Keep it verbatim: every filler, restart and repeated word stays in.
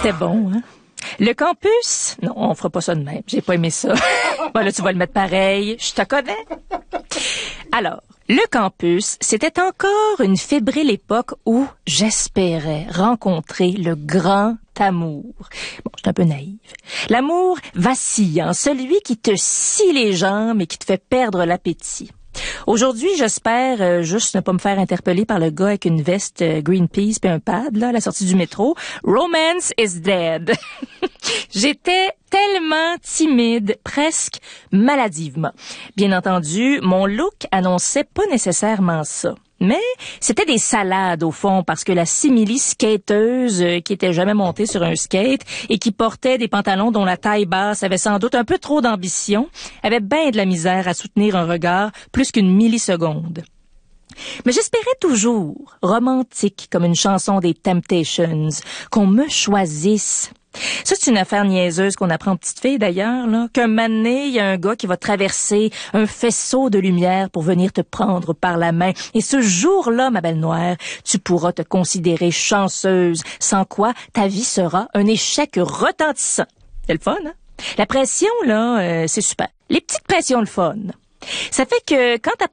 C'était bon, hein? Le campus? Non, on fera pas ça de même. J'ai pas aimé ça. Bon, là, tu vas le mettre pareil. Je te connais. Alors, le campus, c'était encore une fébrile époque où j'espérais rencontrer le grand amour. Bon, je suis un peu naïve. L'amour vacillant, celui qui te scie les jambes et qui te fait perdre l'appétit. Aujourd'hui, j'espère euh, juste ne pas me faire interpeller par le gars avec une veste euh, Greenpeace puis un pad là à la sortie du métro. Romance is dead. J'étais tellement timide, presque maladivement. Bien entendu, mon look annonçait pas nécessairement ça. Mais c'était des salades au fond parce que la simili-skateuse euh, qui était jamais montée sur un skate et qui portait des pantalons dont la taille basse avait sans doute un peu trop d'ambition avait bien de la misère à soutenir un regard plus qu'une milliseconde. Mais j'espérais toujours, romantique comme une chanson des Temptations, qu'on me choisisse. Ça, c'est une affaire niaiseuse qu'on apprend aux petites filles, d'ailleurs, là, qu'un moment donné, il y a un gars qui va traverser un faisceau de lumière pour venir te prendre par la main. Et ce jour-là, ma belle noire, tu pourras te considérer chanceuse, sans quoi ta vie sera un échec retentissant. C'est le fun, hein? La pression, là, euh, c'est super. Les petites pressions, le fun. Ça fait que quand